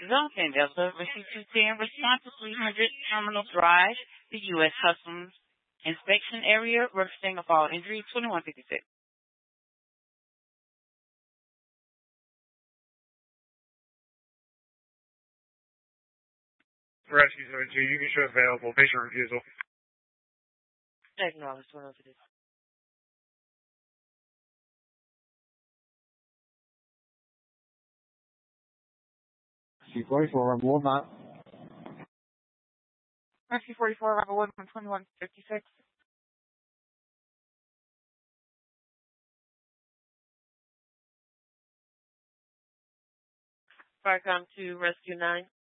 Zone 10 Delta, receive 210, respond to 300 Terminal Drive, the U.S. Customs Inspection Area, representing a fall injury, 2156. Rescue Zone 2, you can show available. Patient refusal. Acknowledge 2156. C44, Rebel 1, Rescue 44, Rebel 1 from 2156. Farcom to Rescue 9.